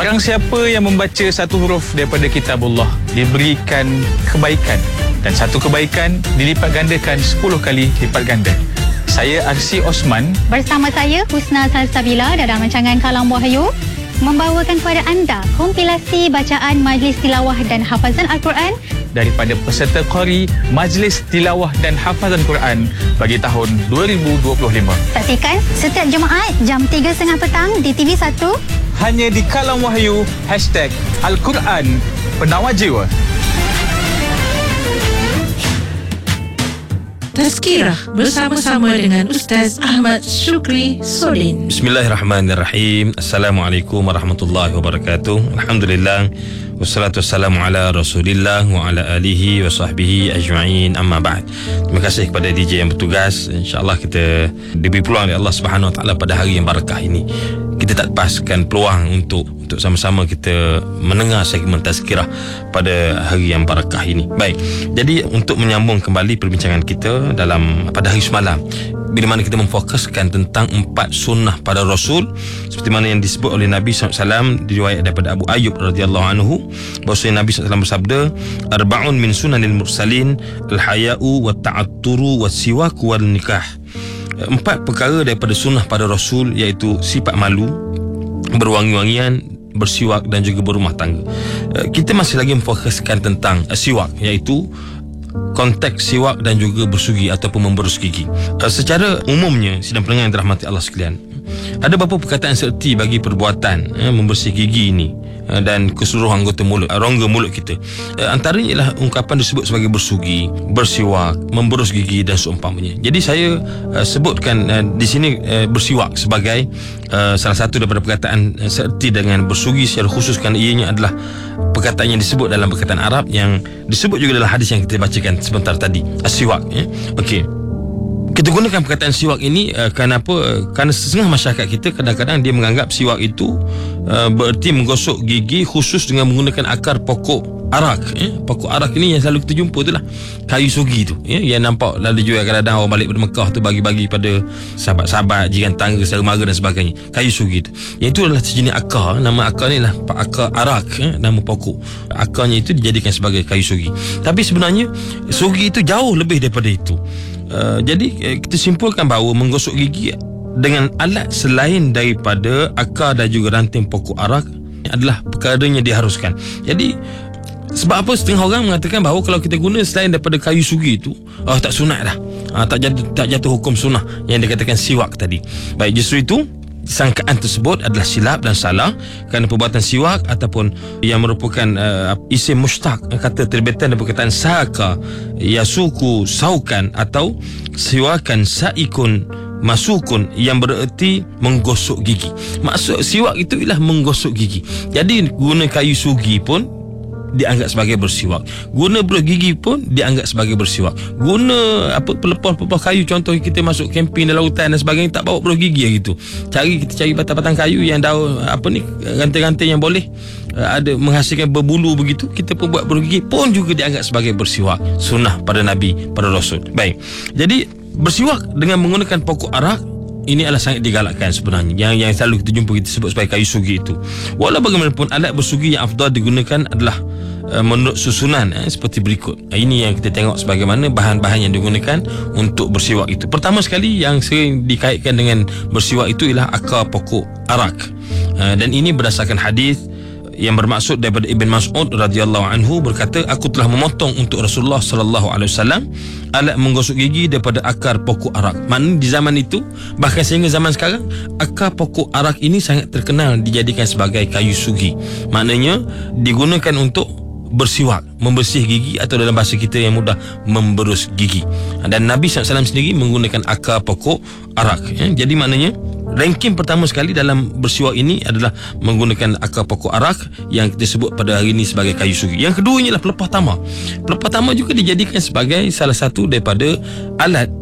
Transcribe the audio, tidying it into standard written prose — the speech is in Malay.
Barang siapa yang membaca satu huruf daripada kitabullah diberikan kebaikan, dan satu kebaikan dilipat gandakan 10 kali lipat ganda. Saya Arsi Osman bersama saya Husna Salsabila dalam rancangan Kalam Wahyu membawakan kepada anda kompilasi bacaan Majlis Tilawah dan Hafazan Al-Quran daripada peserta Qari Majlis Tilawah dan Hafazan Quran bagi tahun 2025. Saksikan setiap Jumaat jam 3.30 petang di TV1 hanya di Kalam Wahyu #Al-Quran Penawar Jiwa. Tazkirah bersama-sama dengan Ustaz Ahmad Syukri Sodin. Bismillahirrahmanirrahim. Assalamualaikum warahmatullahi wabarakatuh. Alhamdulillah, wassalatu wassalamu ala Rasulillah wa ala alihi wa sahbihi ajma'in, amma ba'd. Terima kasih kepada DJ yang bertugas. InsyaAllah kita diberi peluang oleh Allah Subhanahu wa taala pada hari yang barakah ini. Kita tak lepaskan peluang untuk sama-sama kita mendengar segmen tazkirah pada hari yang barakah ini. Baik, jadi untuk menyambung kembali perbincangan kita pada hari semalam, bila mana kita memfokuskan tentang 4 sunnah pada Rasul, seperti mana yang disebut oleh Nabi SAW, diriwayat daripada Abu Ayyub radhiyallahu anhu, bahawa Nabi SAW bersabda, arba'un min sunanil mursalin, al-haya'u wa ta'atturu wa siwaku wal nikah. 4 perkara daripada sunnah pada Rasul, iaitu sifat malu, berwangi-wangian, bersiwak dan juga berumah tangga. Kita masih lagi memfokuskan tentang siwak, iaitu konteks siwak dan juga bersugi ataupun memberus gigi. Secara umumnya, sidang pendengar yang dirahmati Allah sekalian, ada beberapa perkataan serti bagi perbuatan membersih gigi ini dan keseluruhan anggota mulut, rongga mulut kita. Antaranya ialah ungkapan disebut sebagai bersugi, bersiwak, memberus gigi dan seumpamanya. Jadi saya sebutkan di sini bersiwak sebagai salah satu daripada perkataan serti dengan bersugi secara khusus, kerana ianya adalah perkataan yang disebut dalam perkataan Arab yang disebut juga dalam hadis yang kita bacakan sebentar tadi, as-siwak. Okey. Kita gunakan perkataan siwak ini kenapa? Kerana setengah masyarakat kita kadang-kadang dia menganggap siwak itu bererti menggosok gigi khusus dengan menggunakan akar pokok arak. Pokok arak ini yang selalu kita jumpa itulah kayu sugi tu, yang nampak lalu jual kadang-kadang orang balik dari Mekah tu bagi-bagi pada sahabat-sahabat, jiran tangga, saudara mara dan sebagainya. Kayu sugi tu, yang itu adalah sejenis akar. Nama akar ni adalah akar arak, nama pokok. Akarnya itu dijadikan sebagai kayu sugi. Tapi sebenarnya sugi itu jauh lebih daripada itu. Jadi kita simpulkan bahawa menggosok gigi dengan alat selain daripada akar dan juga ranting pokok arak adalah perkara yang diharuskan. Jadi sebab apa setengah orang mengatakan bahawa kalau kita guna selain daripada kayu sugi itu, tak sunat dah, tak jatuh hukum sunnah yang dikatakan siwak tadi. Baik, justru itu sangkaan tersebut adalah silap dan salah, kerana perbuatan siwak ataupun yang merupakan isim mustaq, kata terbitan dari perkataan saka yasuku saukan atau siwakan saikun masukun, yang bererti menggosok gigi. Maksud siwak itu ialah menggosok gigi. Jadi guna kayu sugi pun dianggap sebagai bersiwak, guna berus gigi pun dianggap sebagai bersiwak. Guna pelepah-pelepah kayu, contoh kita masuk camping dalam hutan dan sebagainya, tak bawa berus gigi gitu. Kita cari batang-batang kayu yang daun ranting-ranting yang boleh ada menghasilkan berbulu begitu, kita pun buat berus gigi, pun juga dianggap sebagai bersiwak. Sunnah pada Nabi, pada Rasul. Baik, jadi bersiwak dengan menggunakan pokok arak ini adalah sangat digalakkan sebenarnya, yang selalu kita jumpa, kita sebut sebagai kayu sugi itu. Walau bagaimanapun, alat bersugi yang afdal digunakan adalah menurut susunan seperti berikut. Ini yang kita tengok sebagaimana bahan-bahan yang digunakan untuk bersiwak itu. Pertama sekali yang sering dikaitkan dengan bersiwak itu ialah akar pokok arak, dan ini berdasarkan hadis yang bermaksud daripada Ibn Mas'ud radhiyallahu anhu berkata, aku telah memotong untuk Rasulullah sallallahu alaihi wasallam alat menggosok gigi daripada akar pokok arak. Maknanya di zaman itu, bahkan sehingga zaman sekarang, akar pokok arak ini sangat terkenal dijadikan sebagai kayu sugi. Maknanya digunakan untuk bersiwak, membersih gigi, atau dalam bahasa kita yang mudah, memberus gigi. Dan Nabi SAW sendiri menggunakan akar pokok arak. Jadi maknanya ranking pertama sekali dalam bersiwak ini adalah menggunakan akar pokok arak yang kita sebut pada hari ini sebagai kayu sugi. Yang keduanya adalah pelepah tamar. Pelepah tamar juga dijadikan sebagai salah satu daripada alat